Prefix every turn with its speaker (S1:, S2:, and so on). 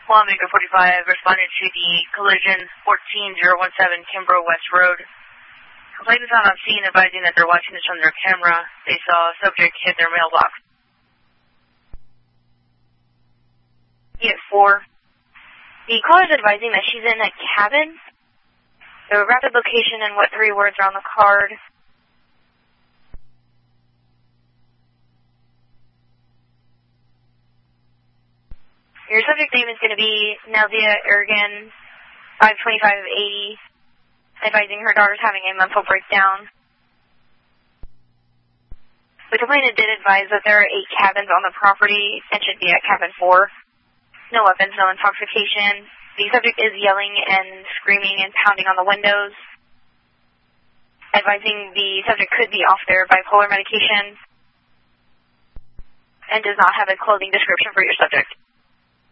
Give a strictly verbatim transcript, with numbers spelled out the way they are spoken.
S1: Lawmaker forty-five responded to the collision fourteen zero one seven Kimbrough West Road. Complainant found on scene advising that they're watching this from their camera. They saw a subject hit their mailbox. Unit four. The caller is advising that she's in a cabin. The rapid location and what three words are on the card. Your subject name is going to be Nelzia Aragon, five twenty-five eighty, advising her daughter's having a mental breakdown. The complainant did advise that there are eight cabins on the property and should be at cabin four. No weapons, no intoxication. The subject is yelling and screaming and pounding on the windows, advising the subject could be off their bipolar medication and does not have a clothing description for your subject.